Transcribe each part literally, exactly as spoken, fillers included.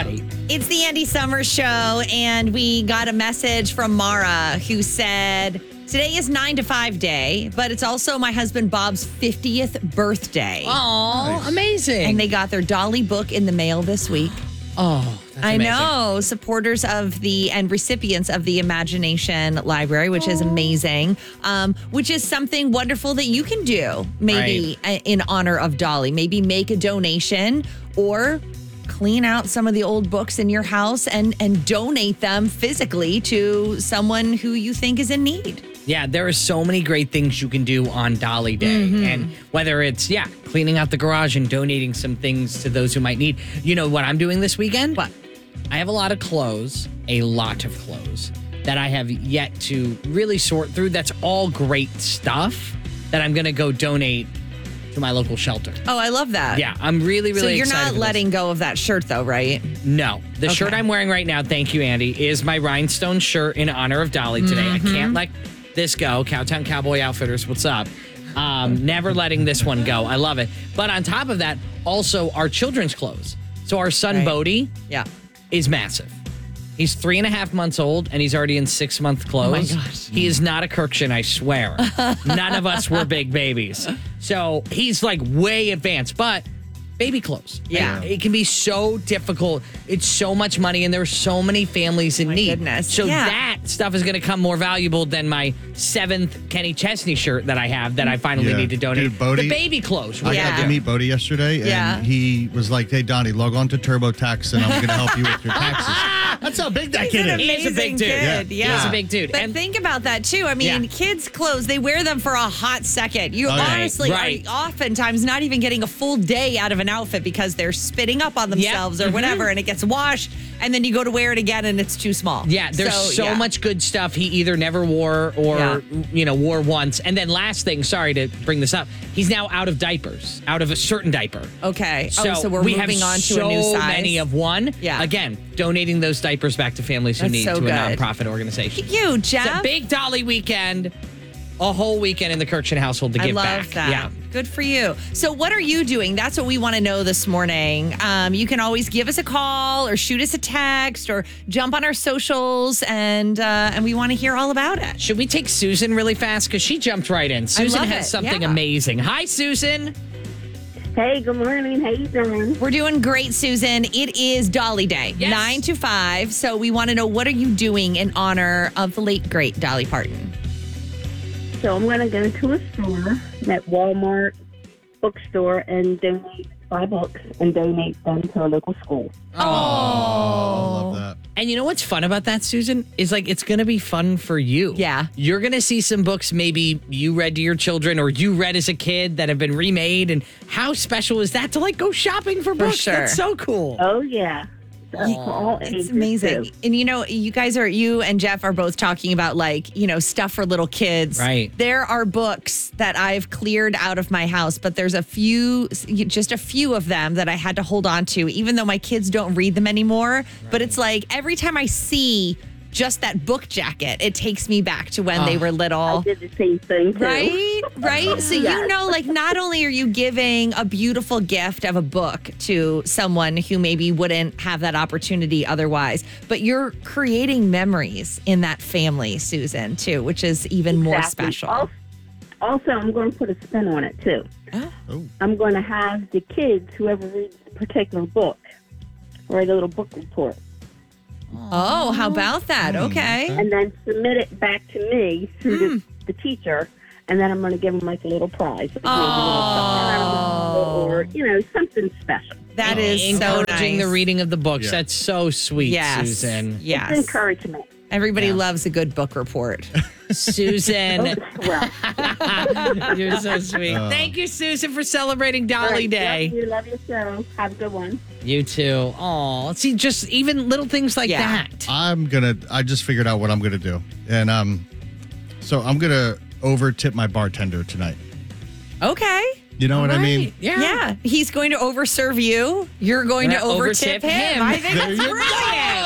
everybody. It's the Andy Summers Show, and we got a message from Mara who said, today is nine to five day, but it's also my husband Bob's fiftieth birthday. Oh, nice. Amazing. And they got their Dolly book in the mail this week. Oh, that's I amazing. know. Supporters of the and recipients of the Imagination Library, which is amazing, um, which is something wonderful that you can do maybe Right. in honor of Dolly. Maybe make a donation or clean out some of the old books in your house and, and donate them physically to someone who you think is in need. Yeah, there are so many great things you can do on Dolly Day. Mm-hmm. And whether it's, yeah, cleaning out the garage and donating some things to those who might need. You know what I'm doing this weekend? What? I have a lot of clothes, a lot of clothes that I have yet to really sort through. That's all great stuff that I'm going to go donate to my local shelter. Oh, I love that. Yeah, I'm really, really So you're excited not for this. letting go of that shirt, though, right? No. The Okay. shirt I'm wearing right now, thank you, Andy, is my rhinestone shirt in honor of Dolly today. Mm-hmm. I can't let this go. Cowtown Cowboy Outfitters, what's up? Um, never letting this one go. I love it. But on top of that, also our children's clothes. So our son, Right. Bodie, Yeah. is massive. He's three and a half months old, and he's already in six-month clothes. Oh, my gosh. He is not a Kirkshin, I swear. None of us were big babies. So he's like way advanced, but baby clothes. Yeah. It, it can be so difficult. It's so much money, and there are so many families in My need. goodness. So Yeah. that stuff is going to come more valuable than my seventh Kenny Chesney shirt that I have that I finally Yeah. need to donate. Dude, Bodie- the baby clothes. I Yeah. got to meet Bodie yesterday, and Yeah. he was like, "Hey, Donnie, log on to TurboTax, and I'm going to help you with your taxes." That's how big that He's kid an is. He is a big amazing dude. kid. Yeah. Yeah. He's a big dude. But And- think about that too. I mean, Yeah. kids' clothes, they wear them for a hot second. You Oh, yeah. honestly Right. are oftentimes not even getting a full day out of an outfit because they're spitting up on themselves or Mhm. whatever, and it gets washed, and then you go to wear it again and it's too small. Yeah, there's so, yeah. much good stuff he either never wore or, Yeah. you know, wore once. And then last thing, sorry to bring this up, he's now out of diapers, out of a certain diaper. Okay. So, oh, so we're we moving have on to so a new size. many of one. Yeah. Again, donating those diapers back to families who That's need so to good. a nonprofit organization. You, It's Jeff. a big Dolly weekend, a whole weekend in the Kirkshin household to I give love back. that. Yeah. Good for you. So what are you doing? That's what we want to know this morning. Um, you can always give us a call or shoot us a text or jump on our socials, and uh, and we want to hear all about it. Should we take Susan really fast? Because she jumped right in. Susan love has it. something Yeah. amazing. Hi, Susan. Hey, good morning. How you doing? We're doing great, Susan. It is Dolly Day, Yes. nine to five. So we want to know, what are you doing in honor of the late, great Dolly Parton? So I'm going to go to a store, at Walmart bookstore, and donate five books and donate them to a local school. Oh, I love that. And you know what's fun about that, Susan? Is like it's going to be fun for you. Yeah. You're going to see some books maybe you read to your children or you read as a kid that have been remade. And how special is that to like go shopping for books? sure. That's so cool. Oh, yeah. That's for all It's ages, amazing. too. And you know, you guys are, you and Jeff are both talking about like, you know, stuff for little kids. Right. There are books that I've cleared out of my house, but there's a few, just a few of them that I had to hold on to, even though my kids don't read them anymore. But it's like every time I see just that book jacket, it takes me back to when they were I little. did the same thing, too. Right, right. So you Yes. know, like not only are you giving a beautiful gift of a book to someone who maybe wouldn't have that opportunity otherwise, but you're creating memories in that family, Susan, too, which is even more Exactly. special. Al- Also, I'm going to put a spin on it, too. Oh, I'm going to have the kids, whoever reads the particular book, write a little book report. Oh, how about that? Okay. and then submit it back to me through the, the teacher, and then I'm going to give them like a little prize, like maybe a little stuffed animal or you know something special. That is so Encouraging nice. the reading of the books. Yeah. That's so sweet, Yes. Susan. Yes. It's encouragement. Everybody Yeah. loves a good book report. Susan, Well, you're so sweet. Uh. Thank you, Susan, for celebrating Dolly all right, Day. Love you, love your show. Have a good one. You too. Oh, see, just even little things like Yeah. that. I'm gonna. I just figured out what I'm gonna do, and um, so I'm gonna over tip my bartender tonight. Okay. You know what I mean? Yeah. Yeah. He's going to overserve you. You're going to We're gonna overtip overtip him. him. I think There that's you brilliant. go.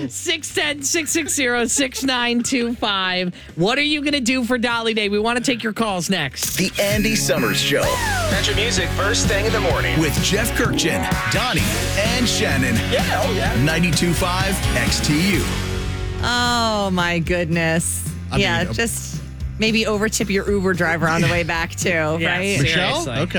six one zero, six six zero, six nine two five. What are you going to do for Dolly Day? We want to take your calls next. The Andy Summers Show. Country music first thing in the morning with Jeff Kirkchin, Donnie, and Shannon. Yeah, oh yeah. ninety-two point five X T U. Oh, my goodness. I yeah, mean, just maybe overtip your Uber driver on the way back, too, Yeah, right? Michelle? Seriously.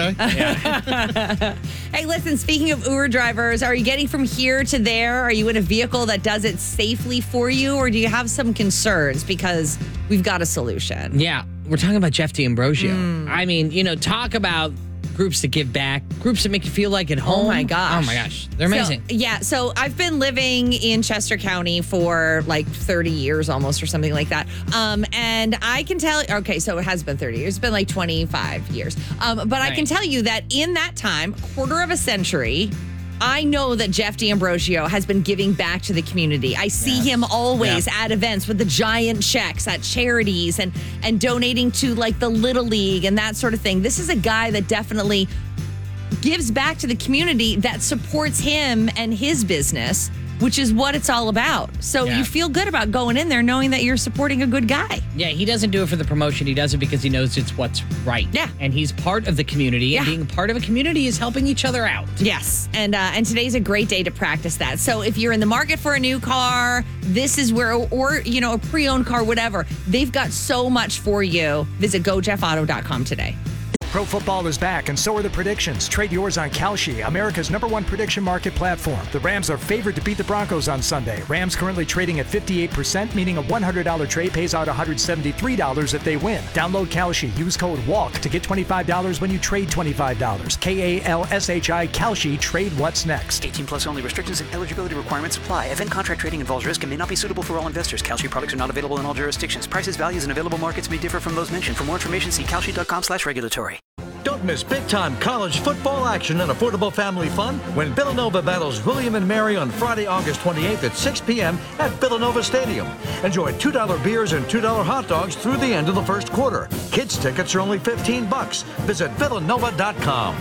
Okay. Hey, listen, speaking of Uber drivers, are you getting from here to there? Are you in a vehicle that does it safely for you, or do you have some concerns? Because we've got a solution. Yeah, we're talking about Jeff D'Ambrosio. I mean, you know, talk about groups that give back, groups that make you feel like at home. Oh, my gosh. Oh, my gosh. They're amazing. So, yeah, so I've been living in Chester County for like thirty years almost or something like that. Um, and I can tell, okay, so it has been thirty years. It's been like twenty-five years. Um, but I can Right. tell you that in that time, quarter of a century, I know that Jeff D'Ambrosio has been giving back to the community. I see him always Yeah. at events with the giant checks at charities and and donating to like the Little League and that sort of thing. This is a guy that definitely gives back to the community that supports him and his business, which is what it's all about. So Yeah. you feel good about going in there knowing that you're supporting a good guy. Yeah, he doesn't do it for the promotion. He does it because he knows it's what's right. Yeah. And he's part of the community, and Yeah. being part of a community is helping each other out. Yes, and uh, and today's a great day to practice that. So if you're in the market for a new car, this is where, or you know, a pre-owned car, whatever, they've got so much for you. Visit go jeff auto dot com today. Pro football is back, and so are the predictions. Trade yours on Kalshi, America's number one prediction market platform. The Rams are favored to beat the Broncos on Sunday. Rams currently trading at fifty-eight percent, meaning a one hundred dollars trade pays out one hundred seventy-three dollars if they win. Download Kalshi. Use code WALK to get twenty-five dollars when you trade twenty-five dollars. K A L S H I, Kalshi. Trade what's next. eighteen plus only. Restrictions and eligibility requirements apply. Event contract trading involves risk and may not be suitable for all investors. Kalshi products are not available in all jurisdictions. Prices, values, and available markets may differ from those mentioned. For more information, see kalshi dot com slash regulatory. Don't miss big-time college football action and affordable family fun when Villanova battles William and Mary on Friday, August twenty-eighth at six p.m. at Villanova Stadium. Enjoy two dollar beers and two dollar hot dogs through the end of the first quarter. Kids tickets are only fifteen bucks. Visit villanova dot com.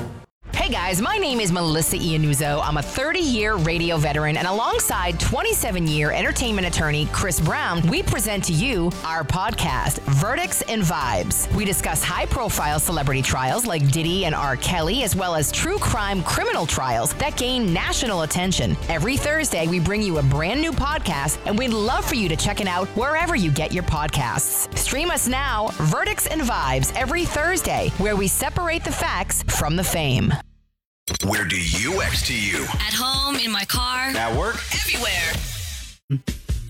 Hey guys, my name is Melissa Iannuzzo. I'm a thirty-year radio veteran, and alongside twenty-seven-year entertainment attorney Chris Brown, we present to you our podcast, Verdicts and Vibes. We discuss high-profile celebrity trials like Diddy and R. Kelly, as well as true crime criminal trials that gain national attention. Every Thursday, we bring you a brand new podcast, and we'd love for you to check it out wherever you get your podcasts. Stream us now, Verdicts and Vibes, every Thursday, where we separate the facts from the fame. Where do you X T U? At home, in my car, At work? everywhere.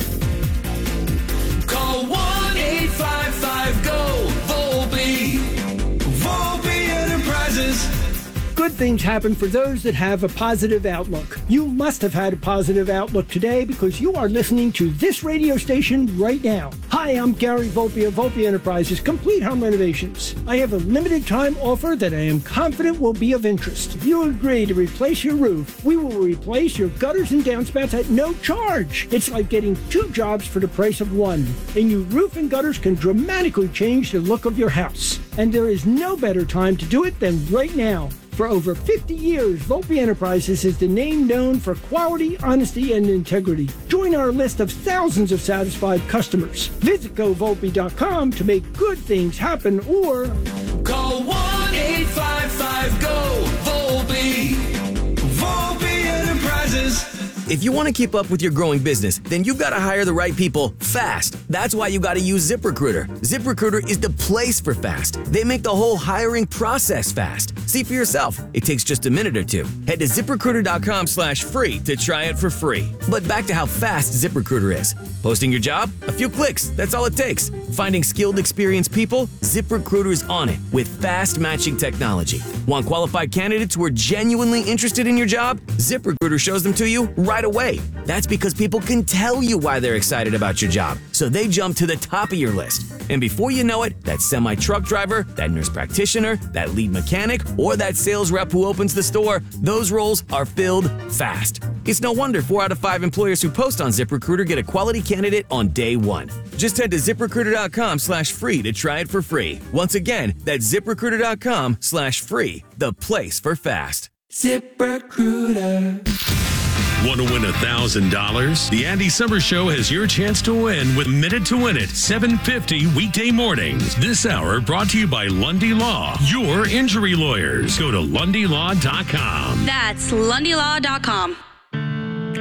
Call one eight five five G O Volpe. Volpe Enterprises. Good things happen for those that have a positive outlook. You must have had a positive outlook today because you are listening to this radio station right now. Hi, I'm Gary Volpe of Volpe Enterprises, Complete Home Renovations. I have a limited time offer that I am confident will be of interest. If you agree to replace your roof, we will replace your gutters and downspouts at no charge. It's like getting two jobs for the price of one. And your roof and gutters can dramatically change the look of your house. And there is no better time to do it than right now. For over fifty years, Volpe Enterprises is the name known for quality, honesty, and integrity. Join our list of thousands of satisfied customers. Visit go volpe dot com to make good things happen or Call one eight five five G O Volpe. Volpe Enterprises. If you want to keep up with your growing business, then you've got to hire the right people fast. That's why you got to use ZipRecruiter. ZipRecruiter is the place for fast. They make the whole hiring process fast. See for yourself. It takes just a minute or two. Head to ziprecruiter dot com slash free to try it for free. But back to how fast ZipRecruiter is. Posting your job? A few clicks. That's all it takes. Finding skilled, experienced people? ZipRecruiter is on it with fast matching technology. Want qualified candidates who are genuinely interested in your job? ZipRecruiter shows them to you right away. That's because people can tell you why they're excited about your job, so they jump to the top of your list. And before you know it, that semi-truck driver, that nurse practitioner, that lead mechanic, or that sales rep who opens the store, those roles are filled fast. It's no wonder four out of five employers who post on ZipRecruiter get a quality candidate on day one. Just head to ziprecruiter dot com slash free to try it for free. Once again, that's ziprecruiter dot com slash free, the place for fast. ZipRecruiter. Want to win one thousand dollars? The Andy Summer Show has your chance to win with Minute to Win It, seven fifty weekday mornings. This hour brought to you by Lundy Law, your injury lawyers. Go to lundy law dot com. That's lundy law dot com.